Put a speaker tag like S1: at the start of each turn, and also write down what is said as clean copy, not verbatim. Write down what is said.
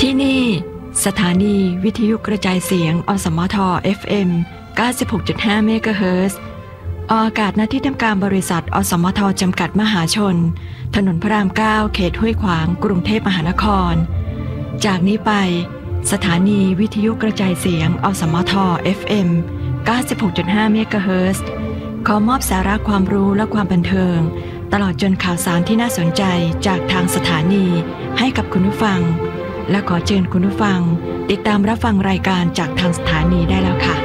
S1: ที่นี่สถานีวิทยุกระจายเสียงอสมท FM 96.5 เมกะเฮิรตซ์ออกอากาศณที่ทำการบริษัทอสมทจำกัดมหาชนถนนพระราม 9 เขตห้วยขวางกรุงเทพมหานครจากนี้ไปสถานีวิทยุกระจายเสียงอสมท FM 96.5 เมกะเฮิรตซ์ขอมอบสาระความรู้และความบันเทิงตลอดจนข่าวสารที่น่าสนใจจากทางสถานีให้กับคุณผู้ฟังและขอเชิญคุณผู้ฟังติดตามรับฟังรายการจากทางสถานีได้แล้วค่ะ